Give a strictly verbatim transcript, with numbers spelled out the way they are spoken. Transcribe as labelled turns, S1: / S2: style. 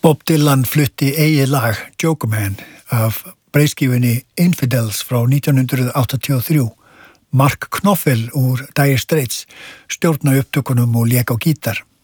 S1: Bob Dylan flutti eigið lag Jokerman af breiðskífunni Infidels frá nítján hundrað áttatíu og þrjú. Mark Knopfler úr Dire Straits stjórnaði upptökunum og lék á gítar.